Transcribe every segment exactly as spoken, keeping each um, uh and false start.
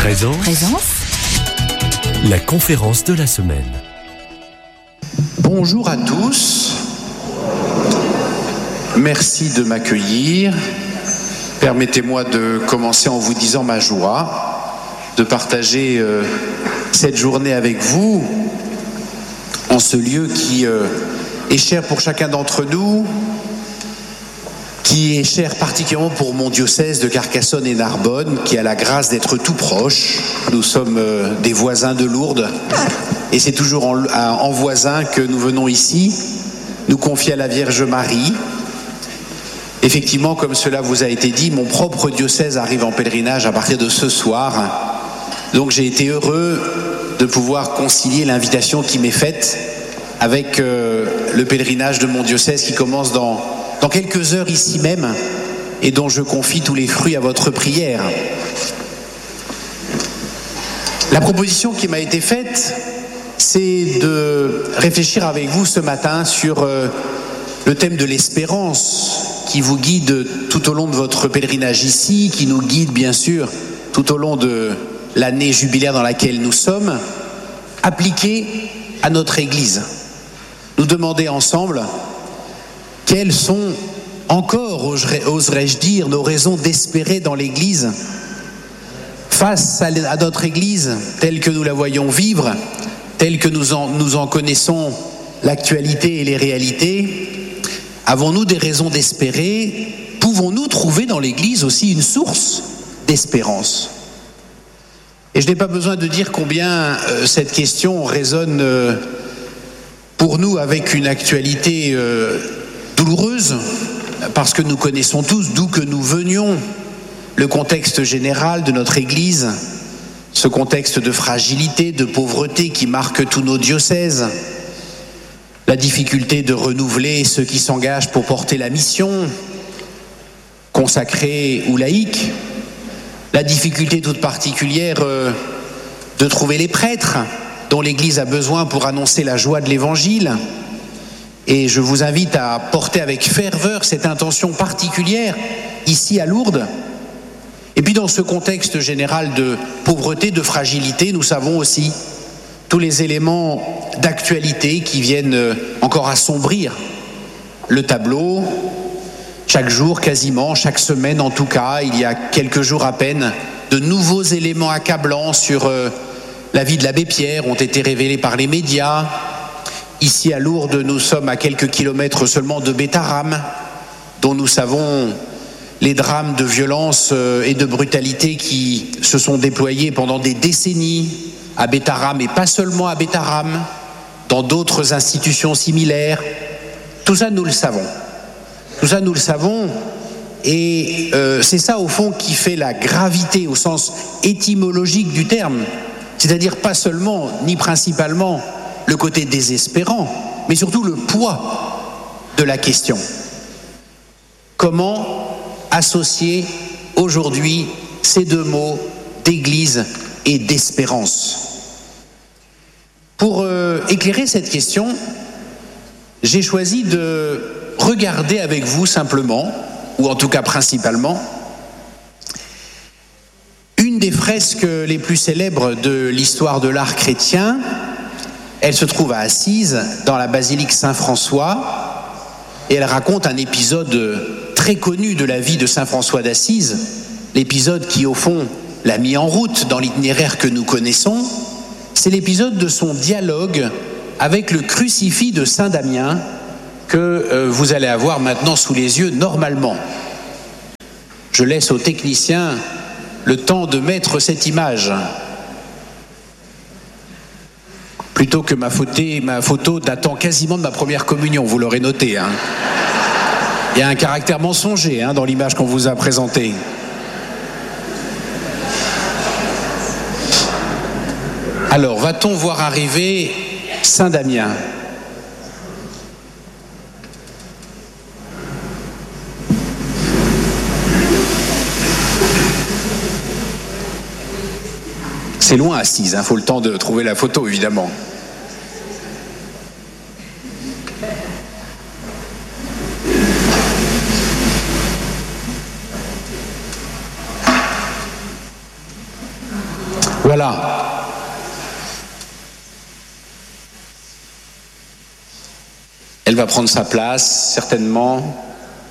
Présence. Présence. La conférence de la semaine. Bonjour à tous. Merci de m'accueillir. Permettez-moi de commencer en vous disant ma joie de partager euh, cette journée avec vous en ce lieu qui euh, est cher pour chacun d'entre nous, qui est cher particulièrement pour mon diocèse de Carcassonne et Narbonne, qui a la grâce d'être tout proche. Nous sommes euh, des voisins de Lourdes, et c'est toujours en, en voisin que nous venons ici, nous confier à la Vierge Marie. Effectivement, comme cela vous a été dit, mon propre diocèse arrive en pèlerinage à partir de ce soir. Donc j'ai été heureux de pouvoir concilier l'invitation qui m'est faite avec euh, le pèlerinage de mon diocèse qui commence dans... dans quelques heures ici même, et dont je confie tous les fruits à votre prière. La proposition qui m'a été faite, c'est de réfléchir avec vous ce matin sur euh, le thème de l'espérance qui vous guide tout au long de votre pèlerinage ici, qui nous guide bien sûr tout au long de l'année jubilaire dans laquelle nous sommes, appliqué à notre Église. Nous demander ensemble quelles sont encore, oserais-je dire, nos raisons d'espérer dans l'Église face à notre Église telle que nous la voyons vivre, telle que nous en, nous en connaissons l'actualité et les réalités. Avons-nous des raisons d'espérer? Pouvons-nous trouver dans l'Église aussi une source d'espérance? Et je n'ai pas besoin de dire combien euh, cette question résonne euh, pour nous avec une actualité euh, douloureuse, parce que nous connaissons tous d'où que nous venions, le contexte général de notre Église, ce contexte de fragilité, de pauvreté qui marque tous nos diocèses, la difficulté de renouveler ceux qui s'engagent pour porter la mission, consacrée ou laïque, la difficulté toute particulière euh, de trouver les prêtres dont l'Église a besoin pour annoncer la joie de l'Évangile. Et je vous invite à porter avec ferveur cette intention particulière ici à Lourdes. Et puis dans ce contexte général de pauvreté, de fragilité, nous savons aussi tous les éléments d'actualité qui viennent encore assombrir le tableau. Chaque jour, quasiment, chaque semaine en tout cas, il y a quelques jours à peine, de nouveaux éléments accablants sur euh, la vie de l'abbé Pierre ont été révélés par les médias. Ici à Lourdes, nous sommes à quelques kilomètres seulement de Bétharram, dont nous savons les drames de violence et de brutalité qui se sont déployés pendant des décennies à Bétharram, et pas seulement à Bétharram, dans d'autres institutions similaires. Tout ça, nous le savons. Tout ça, nous le savons, et euh, c'est ça, au fond, qui fait la gravité au sens étymologique du terme, c'est-à-dire pas seulement, ni principalement, le côté désespérant, mais surtout le poids de la question. Comment associer aujourd'hui ces deux mots d'Église et d'espérance? Pour euh, éclairer cette question, j'ai choisi de regarder avec vous simplement, ou en tout cas principalement, une des fresques les plus célèbres de l'histoire de l'art chrétien. Elle se trouve à Assise, dans la basilique Saint-François, et elle raconte un épisode très connu de la vie de Saint François d'Assise, l'épisode qui, au fond, l'a mis en route dans l'itinéraire que nous connaissons. C'est l'épisode de son dialogue avec le crucifix de Saint Damien, que euh, vous allez avoir maintenant sous les yeux normalement. Je laisse aux techniciens le temps de mettre cette image. Plutôt que ma photo, ma photo datant quasiment de ma première communion, vous l'aurez noté. Hein. Il y a un caractère mensonger hein, dans l'image qu'on vous a présentée. Alors, va-t-on voir arriver Saint Damien ? C'est loin Assise, il hein, faut le temps de trouver la photo évidemment. Voilà. Elle va prendre sa place, certainement.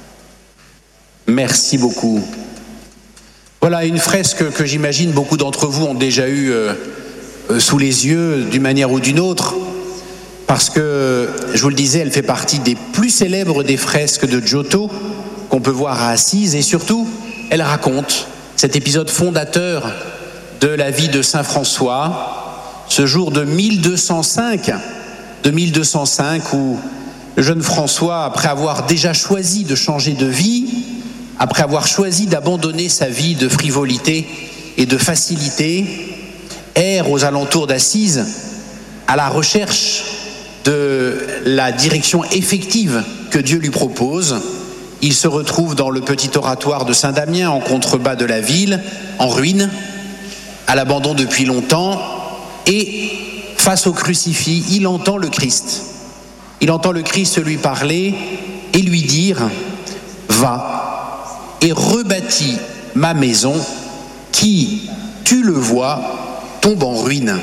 Merci beaucoup. Voilà une fresque que j'imagine beaucoup d'entre vous ont déjà eue euh, euh, sous les yeux d'une manière ou d'une autre, parce que, je vous le disais, elle fait partie des plus célèbres des fresques de Giotto qu'on peut voir à Assise, et surtout, elle raconte cet épisode fondateur de la vie de Saint François, ce jour de mille deux cent cinq, de mille deux cent cinq où le jeune François, après avoir déjà choisi de changer de vie, après avoir choisi d'abandonner sa vie de frivolité et de facilité, erre aux alentours d'Assise à la recherche de la direction effective que Dieu lui propose. Il se retrouve dans le petit oratoire de Saint-Damien, en contrebas de la ville, en ruine, à l'abandon depuis longtemps, et face au crucifix, il entend le Christ. Il entend le Christ lui parler et lui dire « Va et rebâtis ma maison qui, tu le vois, tombe en ruine.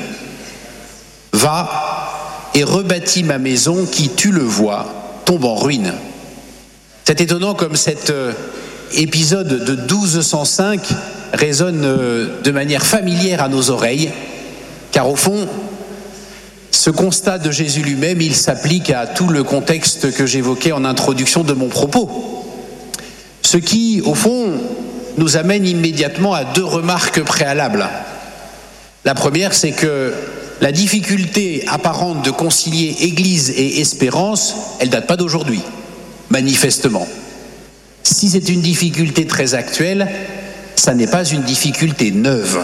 Va et rebâtis ma maison qui, tu le vois, tombe en ruine. » C'est étonnant comme cet euh, épisode de douze cent cinq résonne euh, de manière familière à nos oreilles, car au fond, ce constat de Jésus lui-même, il s'applique à tout le contexte que j'évoquais en introduction de mon propos. Ce qui, au fond, nous amène immédiatement à deux remarques préalables. La première, c'est que la difficulté apparente de concilier Église et espérance, elle ne date pas d'aujourd'hui, manifestement. Si c'est une difficulté très actuelle, ça n'est pas une difficulté neuve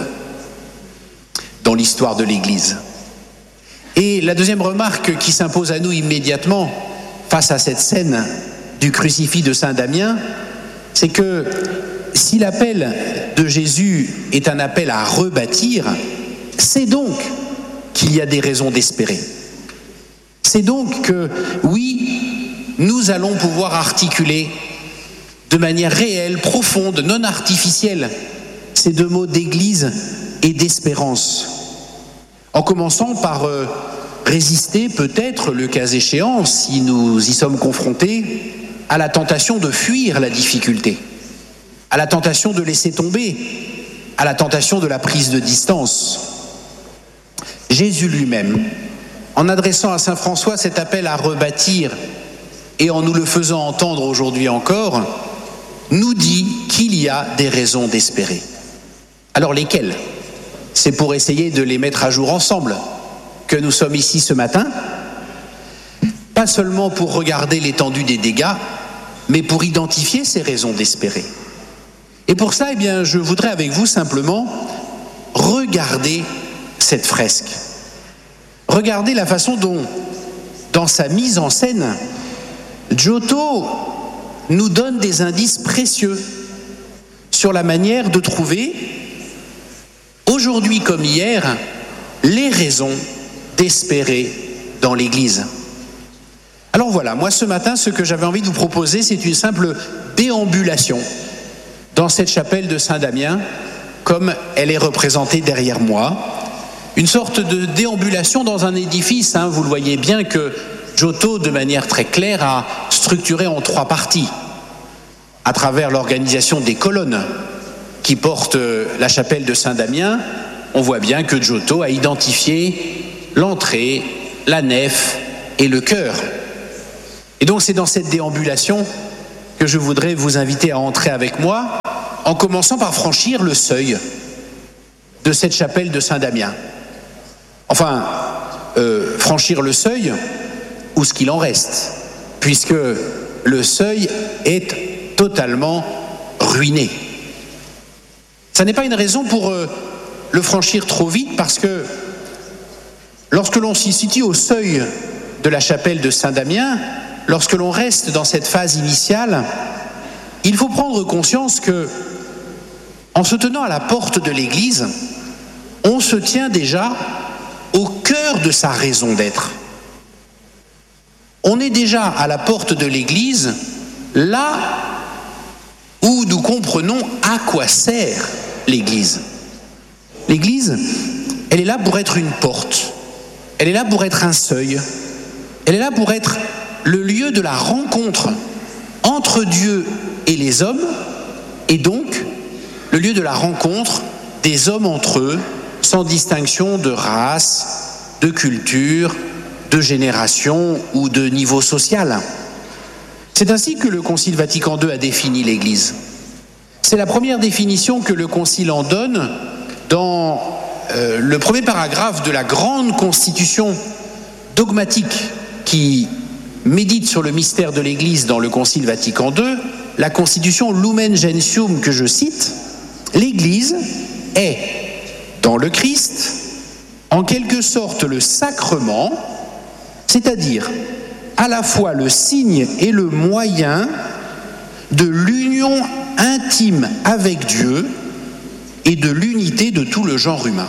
dans l'histoire de l'Église. Et la deuxième remarque qui s'impose à nous immédiatement face à cette scène du crucifix de Saint-Damien, c'est que si l'appel de Jésus est un appel à rebâtir, c'est donc qu'il y a des raisons d'espérer. C'est donc que, oui, nous allons pouvoir articuler de manière réelle, profonde, non artificielle, ces deux mots d'église et d'espérance. En commençant par euh, résister peut-être, le cas échéant, si nous y sommes confrontés, à la tentation de fuir la difficulté, à la tentation de laisser tomber, à la tentation de la prise de distance. Jésus lui-même, en adressant à saint François cet appel à rebâtir et en nous le faisant entendre aujourd'hui encore, nous dit qu'il y a des raisons d'espérer. Alors lesquelles ? C'est pour essayer de les mettre à jour ensemble que nous sommes ici ce matin, pas seulement pour regarder l'étendue des dégâts, mais pour identifier ces raisons d'espérer. Et pour ça, eh bien, je voudrais avec vous simplement regarder cette fresque. Regardez la façon dont, dans sa mise en scène, Giotto nous donne des indices précieux sur la manière de trouver, aujourd'hui comme hier, les raisons d'espérer dans l'Église. Alors voilà, moi ce matin, ce que j'avais envie de vous proposer, c'est une simple déambulation dans cette chapelle de Saint-Damien, comme elle est représentée derrière moi. Une sorte de déambulation dans un édifice, hein, vous le voyez bien que Giotto, de manière très claire, a structuré en trois parties, à travers l'organisation des colonnes qui portent la chapelle de Saint-Damien. On voit bien que Giotto a identifié l'entrée, la nef et le chœur. Et donc c'est dans cette déambulation que je voudrais vous inviter à entrer avec moi, en commençant par franchir le seuil de cette chapelle de Saint-Damien. Enfin, euh, franchir le seuil, ou ce qu'il en reste, puisque le seuil est totalement ruiné. Ça n'est pas une raison pour euh, le franchir trop vite, parce que lorsque l'on s'y situe au seuil de la chapelle de Saint-Damien, lorsque l'on reste dans cette phase initiale, il faut prendre conscience que, en se tenant à la porte de l'Église, on se tient déjà au cœur de sa raison d'être. On est déjà à la porte de l'Église, là où nous comprenons à quoi sert l'Église. L'Église, elle est là pour être une porte, elle est là pour être un seuil, elle est là pour être le lieu de la rencontre entre Dieu et les hommes, et donc le lieu de la rencontre des hommes entre eux, sans distinction de race, de culture, de génération ou de niveau social. C'est ainsi que le Concile Vatican deux a défini l'Église. C'est la première définition que le Concile en donne dans euh, le premier paragraphe de la grande constitution dogmatique qui médite sur le mystère de l'Église dans le Concile Vatican deux, la constitution Lumen Gentium que je cite. L'Église est, dans le Christ, en quelque sorte le sacrement, c'est-à-dire à la fois le signe et le moyen de l'union intime avec Dieu et de l'unité de tout le genre humain.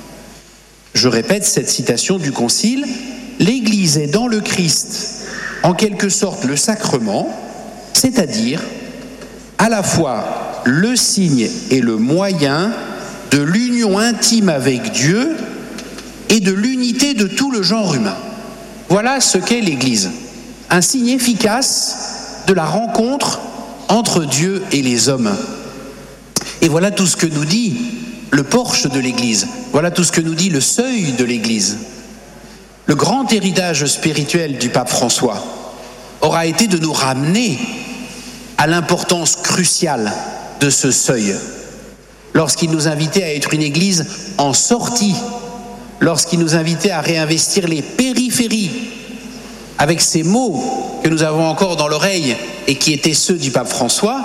Je répète cette citation du Concile, l'Église est dans le Christ, en quelque sorte le sacrement, c'est-à-dire à la fois le signe et le moyen de l'union intime avec Dieu et de l'unité de tout le genre humain. Voilà ce qu'est l'Église, un signe efficace de la rencontre entre Dieu et les hommes. Et voilà tout ce que nous dit le porche de l'Église, voilà tout ce que nous dit le seuil de l'Église. Le grand héritage spirituel du pape François aura été de nous ramener à l'importance cruciale de ce seuil. Lorsqu'il nous invitait à être une Église en sortie, lorsqu'il nous invitait à réinvestir les périphéries, avec ces mots que nous avons encore dans l'oreille et qui étaient ceux du pape François,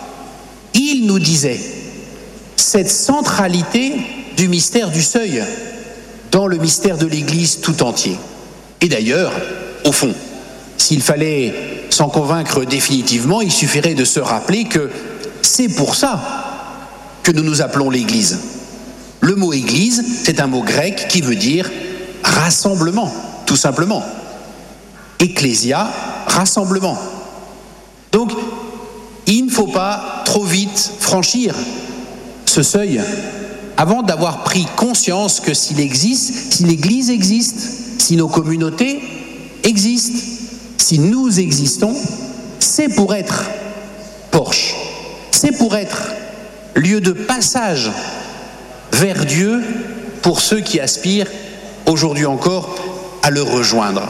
il nous disait cette centralité du mystère du seuil dans le mystère de l'Église tout entier. Et d'ailleurs, au fond, s'il fallait s'en convaincre définitivement, il suffirait de se rappeler que c'est pour ça que nous nous appelons l'Église. Le mot Église, c'est un mot grec qui veut dire rassemblement, tout simplement. Ecclésia, rassemblement. Donc, il ne faut pas trop vite franchir ce seuil avant d'avoir pris conscience que s'il existe, si l'Église existe, si nos communautés existent, si nous existons, c'est pour être porche, c'est pour être lieu de passage vers Dieu pour ceux qui aspirent aujourd'hui encore à le rejoindre.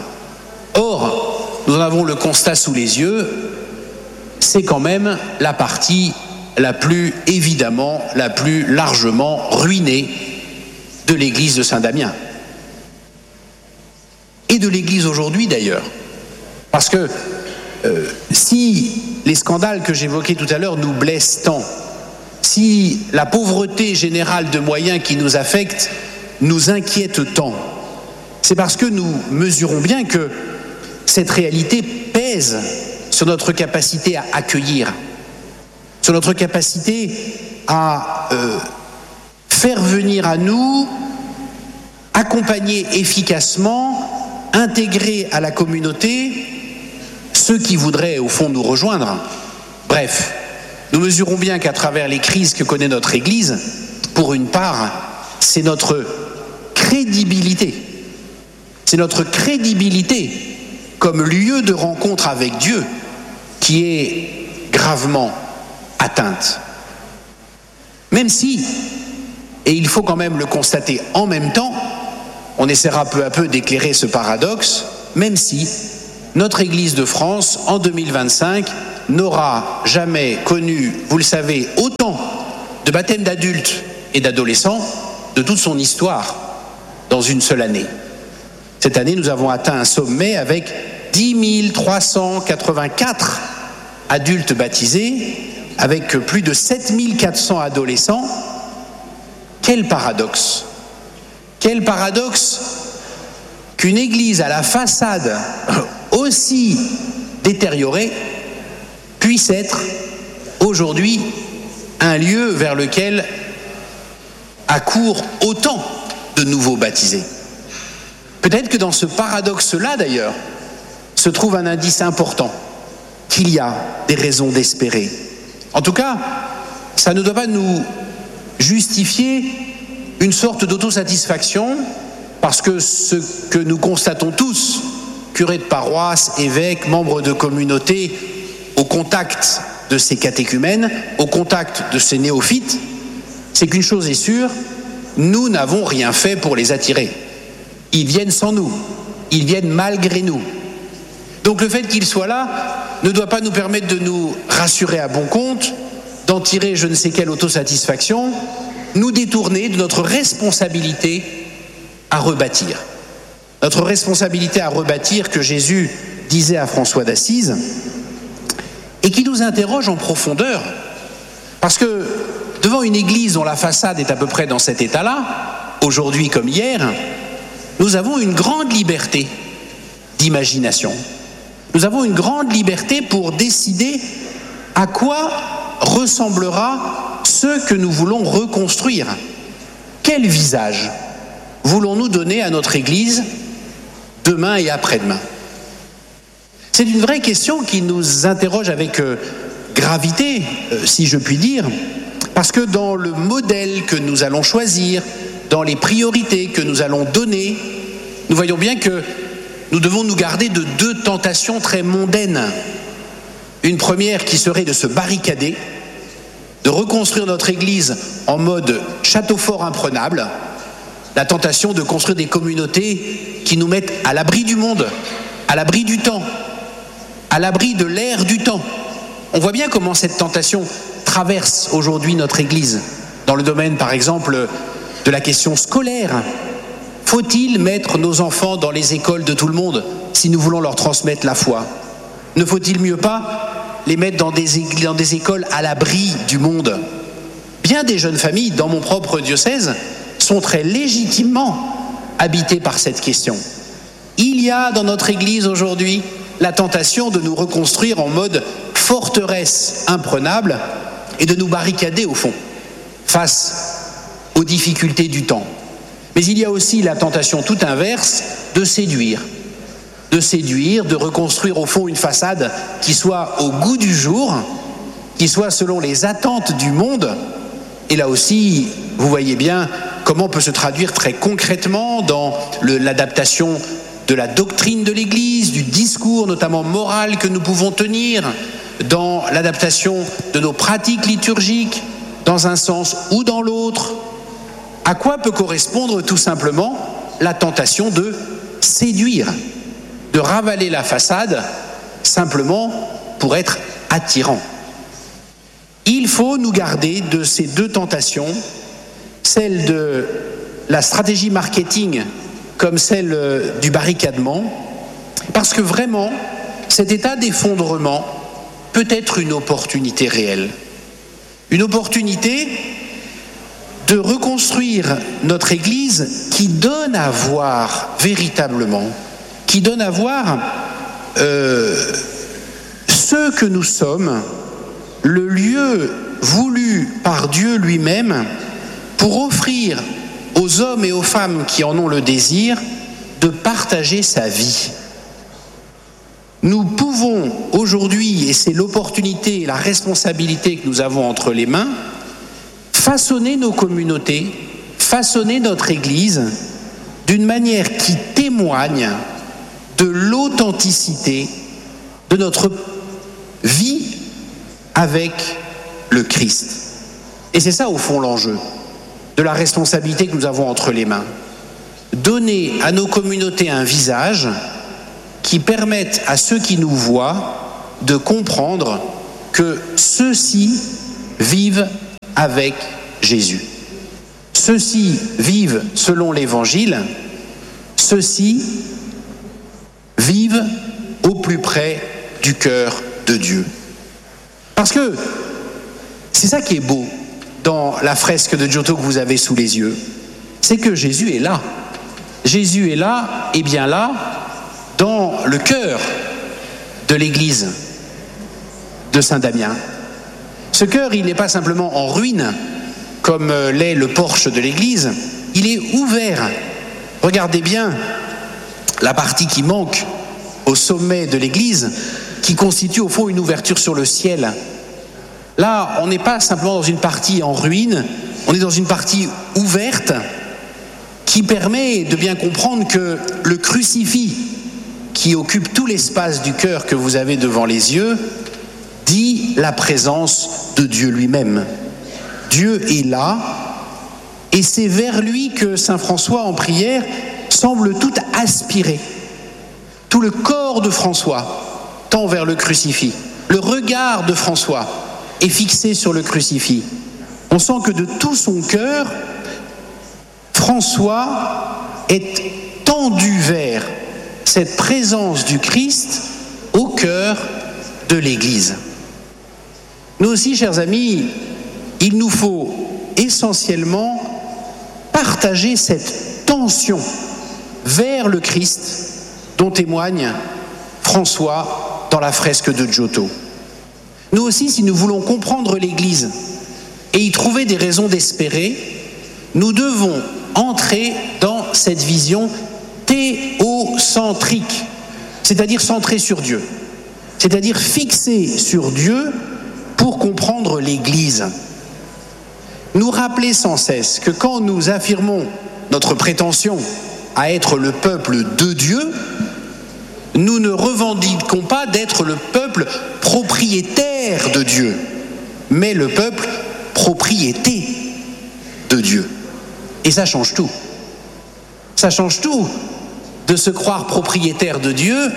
Or, nous en avons le constat sous les yeux, c'est quand même la partie la plus évidemment, la plus largement ruinée de l'église de Saint-Damien. Et de l'église aujourd'hui d'ailleurs. Parce que euh, si les scandales que j'évoquais tout à l'heure nous blessent tant, si la pauvreté générale de moyens qui nous affecte nous inquiète tant, c'est parce que nous mesurons bien que cette réalité pèse sur notre capacité à accueillir, sur notre capacité à euh, faire venir à nous, accompagner efficacement, intégrer à la communauté ceux qui voudraient au fond nous rejoindre. Bref, nous mesurons bien qu'à travers les crises que connaît notre Église, pour une part, c'est notre crédibilité, c'est notre crédibilité comme lieu de rencontre avec Dieu qui est gravement atteinte. Même si, et il faut quand même le constater en même temps, on essaiera peu à peu d'éclairer ce paradoxe, même si notre Église de France, en deux mille vingt-cinq, n'aura jamais connu, vous le savez, autant de baptêmes d'adultes et d'adolescents de toute son histoire dans une seule année. Cette année, nous avons atteint un sommet avec dix mille trois cent quatre-vingt-quatre adultes baptisés, avec plus de sept mille quatre cents adolescents. Quel paradoxe! Quel paradoxe qu'une église à la façade aussi détériorée puisse être aujourd'hui un lieu vers lequel accourent autant de nouveaux baptisés. Peut-être que dans ce paradoxe-là, d'ailleurs, se trouve un indice important, qu'il y a des raisons d'espérer. En tout cas, ça ne doit pas nous justifier une sorte d'autosatisfaction, parce que ce que nous constatons tous, curés de paroisse, évêques, membres de communautés, au contact de ces catéchumènes, au contact de ces néophytes, c'est qu'une chose est sûre, nous n'avons rien fait pour les attirer. Ils viennent sans nous, ils viennent malgré nous. Donc le fait qu'ils soient là ne doit pas nous permettre de nous rassurer à bon compte, d'en tirer je ne sais quelle autosatisfaction, nous détourner de notre responsabilité à rebâtir. Notre responsabilité à rebâtir que Jésus disait à François d'Assise et qui nous interroge en profondeur. Parce que devant une église dont la façade est à peu près dans cet état-là, aujourd'hui comme hier, nous avons une grande liberté d'imagination. Nous avons une grande liberté pour décider à quoi ressemblera ce que nous voulons reconstruire. Quel visage voulons-nous donner à notre Église demain et après-demain? C'est une vraie question qui nous interroge avec euh, gravité, euh, si je puis dire, parce que dans le modèle que nous allons choisir, dans les priorités que nous allons donner, nous voyons bien que nous devons nous garder de deux tentations très mondaines. Une première qui serait de se barricader, de reconstruire notre Église en mode château fort imprenable, la tentation de construire des communautés qui nous mettent à l'abri du monde, à l'abri du temps, à l'abri de l'ère du temps. On voit bien comment cette tentation traverse aujourd'hui notre Église, dans le domaine par exemple de la question scolaire. Faut-il mettre nos enfants dans les écoles de tout le monde si nous voulons leur transmettre la foi? Ne faut-il mieux pas les mettre dans des, dans des écoles à l'abri du monde? Bien des jeunes familles, dans mon propre diocèse, sont très légitimement habitées par cette question. Il y a dans notre Église aujourd'hui la tentation de nous reconstruire en mode forteresse imprenable et de nous barricader au fond, face aux difficultés du temps. Mais il y a aussi la tentation tout inverse de séduire, de séduire, de reconstruire au fond une façade qui soit au goût du jour, qui soit selon les attentes du monde. Et là aussi, vous voyez bien comment peut se traduire très concrètement dans le, l'adaptation de la doctrine de l'Église, du discours notamment moral que nous pouvons tenir, dans l'adaptation de nos pratiques liturgiques, dans un sens ou dans l'autre. À quoi peut correspondre tout simplement la tentation de séduire, de ravaler la façade simplement pour être attirant. Il faut nous garder de ces deux tentations, celle de la stratégie marketing comme celle du barricadement, parce que vraiment, cet état d'effondrement peut être une opportunité réelle. Une opportunité de reconstruire notre Église qui donne à voir véritablement, qui donne à voir euh, ce que nous sommes, le lieu voulu par Dieu lui-même pour offrir aux hommes et aux femmes qui en ont le désir de partager sa vie. Nous pouvons aujourd'hui, et c'est l'opportunité et la responsabilité que nous avons entre les mains, façonner nos communautés, façonner notre Église d'une manière qui témoigne de l'authenticité de notre vie avec le Christ. Et c'est ça au fond l'enjeu de la responsabilité que nous avons entre les mains. Donner à nos communautés un visage qui permette à ceux qui nous voient de comprendre que ceux-ci vivent avec Jésus. Ceux-ci vivent selon l'Évangile, ceux-ci vivent au plus près du cœur de Dieu. Parce que c'est ça qui est beau dans la fresque de Giotto que vous avez sous les yeux, c'est que Jésus est là. Jésus est là, et bien là, dans le cœur de l'église de Saint-Damien. Ce cœur, il n'est pas simplement en ruine, comme l'est le porche de l'église, il est ouvert. Regardez bien la partie qui manque au sommet de l'église, qui constitue au fond une ouverture sur le ciel. Là, on n'est pas simplement dans une partie en ruine on est dans une partie ouverte qui permet de bien comprendre que le crucifix qui occupe tout l'espace du cœur que vous avez devant les yeux dit la présence de Dieu lui-même. Dieu est là, et c'est vers lui que saint François en prière semble tout aspirer. Tout le corps de François tend vers le crucifix. Le regard de François est fixé sur le crucifix. On sent que de tout son cœur, François est tendu vers cette présence du Christ au cœur de l'Église. Nous aussi, chers amis, il nous faut essentiellement partager cette tension vers le Christ dont témoigne François dans la fresque de Giotto. Nous aussi, si nous voulons comprendre l'Église et y trouver des raisons d'espérer, nous devons entrer dans cette vision théocentrique, c'est-à-dire centrée sur Dieu, c'est-à-dire fixée sur Dieu pour comprendre l'Église. Nous rappeler sans cesse que quand nous affirmons notre prétention à être le peuple de Dieu, nous ne revendiquons pas d'être le peuple propriétaire de Dieu, mais le peuple propriété de Dieu. Et ça change tout. Ça change tout de se croire propriétaire de Dieu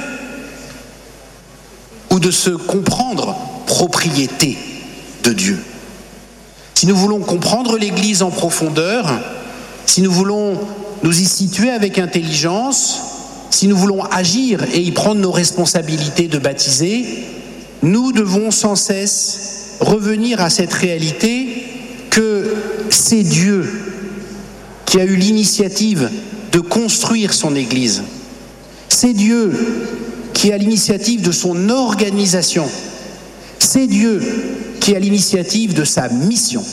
ou de se comprendre propriété de Dieu. Si nous voulons comprendre l'Église en profondeur, si nous voulons nous y situer avec intelligence, si nous voulons agir et y prendre nos responsabilités de baptisés, nous devons sans cesse revenir à cette réalité que c'est Dieu qui a eu l'initiative de construire son Église. C'est Dieu qui a l'initiative de son organisation. C'est Dieu qui a l'initiative de sa mission.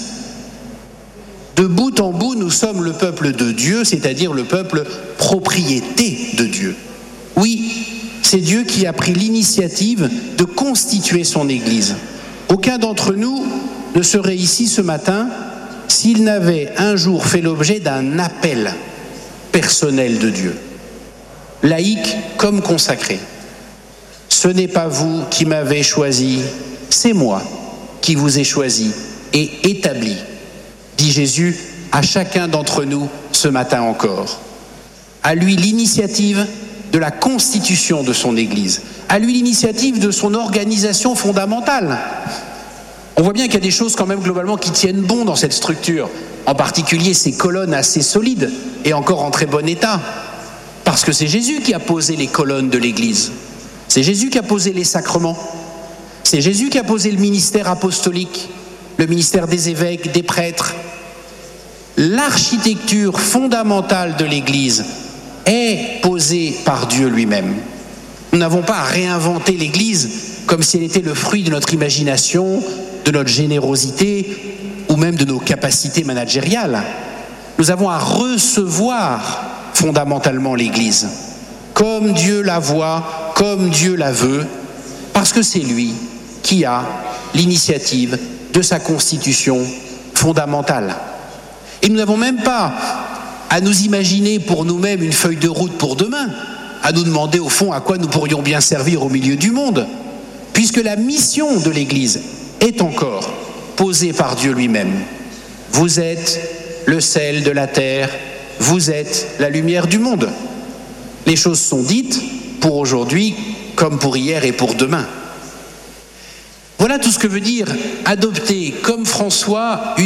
De bout en bout, nous sommes le peuple de Dieu, c'est-à-dire le peuple propriété de Dieu. Oui, c'est Dieu qui a pris l'initiative de constituer son Église. Aucun d'entre nous ne serait ici ce matin s'il n'avait un jour fait l'objet d'un appel personnel de Dieu, laïque comme consacré. Ce n'est pas vous qui m'avez choisi, c'est moi qui vous ai choisi et établi, dit Jésus à chacun d'entre nous ce matin encore. À lui l'initiative de la constitution de son Église, à lui l'initiative de son organisation fondamentale. On voit bien qu'il y a des choses quand même globalement qui tiennent bon dans cette structure, en particulier ces colonnes assez solides et encore en très bon état, parce que c'est Jésus qui a posé les colonnes de l'Église, c'est Jésus qui a posé les sacrements, c'est Jésus qui a posé le ministère apostolique, le ministère des évêques, des prêtres. L'architecture fondamentale de l'Église est posée par Dieu lui-même. Nous n'avons pas à réinventer l'Église comme si elle était le fruit de notre imagination, de notre générosité ou même de nos capacités managériales. Nous avons à recevoir fondamentalement l'Église, comme Dieu la voit, comme Dieu la veut, parce que c'est lui qui a l'initiative de sa constitution fondamentale. Et nous n'avons même pas à nous imaginer pour nous-mêmes une feuille de route pour demain, à nous demander au fond à quoi nous pourrions bien servir au milieu du monde, puisque la mission de l'Église est encore posée par Dieu lui-même. Vous êtes le sel de la terre, vous êtes la lumière du monde. Les choses sont dites pour aujourd'hui comme pour hier et pour demain. Voilà tout ce que veut dire adopter comme François une